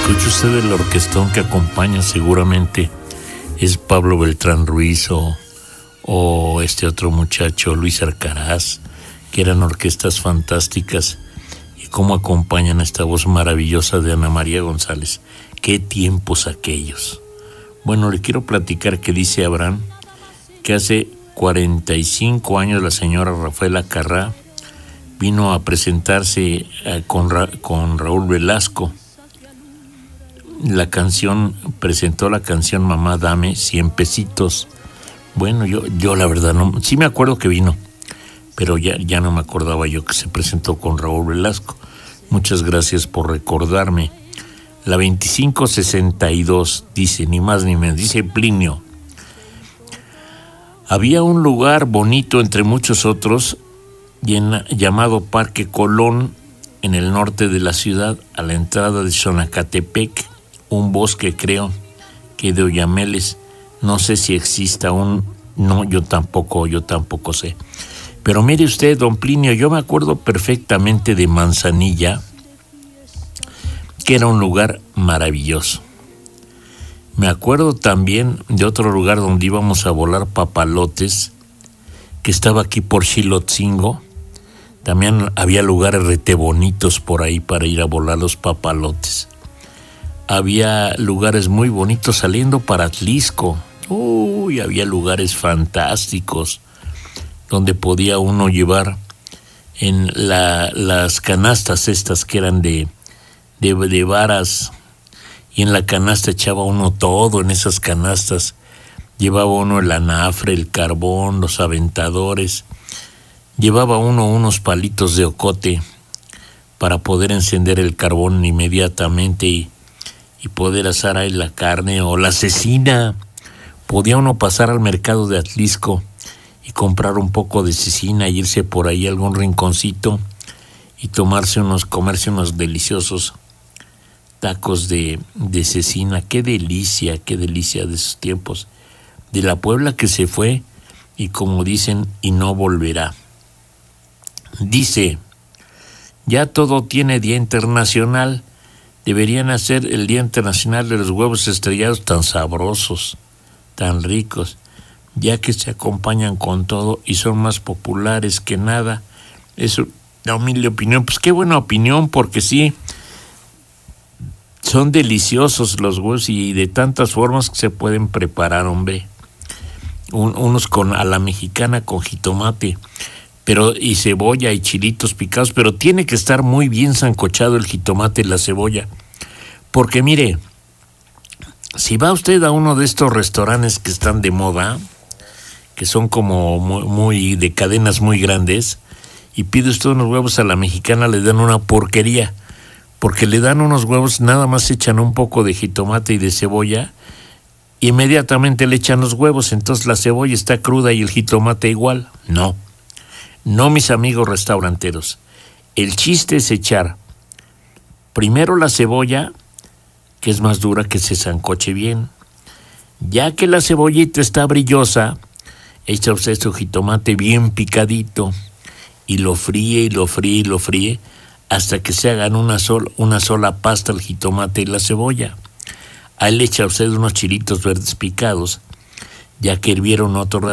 escucha usted el orquestón que acompaña, seguramente es Pablo Beltrán Ruiz o este otro muchacho, Luis Arcaraz, que eran orquestas fantásticas, y cómo acompañan esta voz maravillosa de Ana María González. ¡Qué tiempos aquellos! Bueno, le quiero platicar que dice Abraham que hace 45 años la señora Rafaela Carrá vino a presentarse con Raúl Velasco. Presentó la canción Mamá Dame 100 pesitos. Bueno, yo la verdad no, sí me acuerdo que vino, pero ya no me acordaba yo que se presentó con Raúl Velasco. Muchas gracias por recordarme. La 2562 dice, ni más ni menos, dice Plinio: había un lugar bonito entre muchos otros llamado Parque Colón, en el norte de la ciudad, a la entrada de Xonacatepec, un bosque, creo que de oyameles. No sé si exista aún, no, yo tampoco sé. Pero mire usted, don Plinio, yo me acuerdo perfectamente de Manzanilla, que era un lugar maravilloso. Me acuerdo también de otro lugar donde íbamos a volar papalotes, que estaba aquí por Xilotzingo. También había lugares rete bonitos por ahí para ir a volar los papalotes. Había lugares muy bonitos saliendo para Atlisco. Uy, había lugares fantásticos donde podía uno llevar en las canastas estas que eran de varas, y en la canasta echaba uno todo. En esas canastas llevaba uno el anafre, el carbón, los aventadores, llevaba uno unos palitos de ocote para poder encender el carbón inmediatamente y poder asar ahí la carne o la cecina. Podía uno pasar al mercado de Atlisco y comprar un poco de cecina e irse por ahí a algún rinconcito y comerse unos deliciosos tacos de cecina. Qué delicia de esos tiempos, de la Puebla que se fue y, como dicen, y no volverá. Dice, ya todo tiene Día Internacional, deberían hacer el Día Internacional de los huevos estrellados, tan sabrosos, tan ricos, ya que se acompañan con todo y son más populares que nada. Eso, la humilde opinión. Pues qué buena opinión, porque sí, son deliciosos los huevos y de tantas formas que se pueden preparar, hombre. Unos a la mexicana con jitomate, y cebolla y chilitos picados, pero tiene que estar muy bien sancochado el jitomate y la cebolla, porque mire, si va usted a uno de estos restaurantes que están de moda, que son como muy de cadenas muy grandes, y pide usted unos huevos a la mexicana, le dan una porquería, porque le dan unos huevos, nada más echan un poco de jitomate y de cebolla, inmediatamente le echan los huevos, entonces la cebolla está cruda y el jitomate igual. No, mis amigos restauranteros. El chiste es echar primero la cebolla, que es más dura, que se sancoche bien. Ya que la cebollita está brillosa, echa usted su jitomate bien picadito y lo fríe hasta que se hagan una sola pasta el jitomate y la cebolla. Ahí le echa usted unos chilitos verdes picados, ya que hirvieron otro rato.